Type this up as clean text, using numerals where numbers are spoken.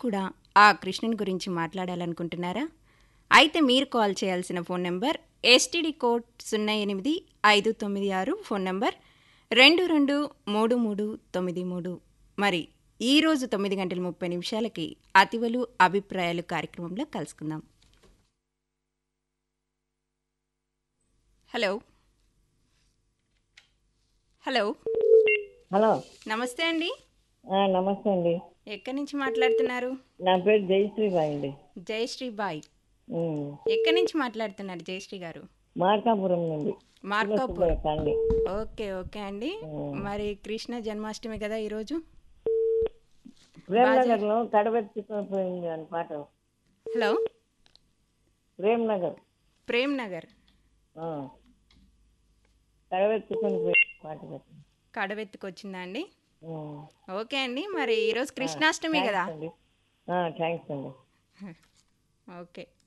కూడా ఆ కృష్ణుని గురించి మాట్లాడాలనుకుంటున్నారా? అయితే మీరు కాల్ చేయాల్సిన phone number STD code 08596 phone number 223393. మరి ఈరోజు 9:30 అతివలు అభిప్రాయాలు కార్యక్రమంలో కలుసుకుందాం. హలో హలో హలో నమస్తే అండి. నమస్తే అండి. ఎక్కడి నుంచి మాట్లాడుతున్నారు? నా పేరు జయశ్రీబాయి అండి. జయశ్రీ బాయ్. ఉమ్, ఎక్కడి నుంచి మాట్లాడుతున్నారు జయశ్రీ గారు? మార్కాపురం నుండి మార్కాపురం. కాండి. ఓకే ఓకే అండి. మరి కృష్ణ జన్మాష్టమి కదా ఈరోజు. ప్రేమ్నగర్ లో కడబెట్టుకుపోయింది అని పాట. హలో ప్రేమ్నగర్ ప్రేమ్ నగర్ కడబెట్టుకుని పోయింది పాట పెట్టండి. కడవెత్తుకొచ్చిందా అండి? ఉమ్, ఓకే అండి. మరి ఈరోజు కృష్ణాష్టమి కదా. థ్యాంక్స్ అండి. థ్యాంక్స్ అండి. ఓకే.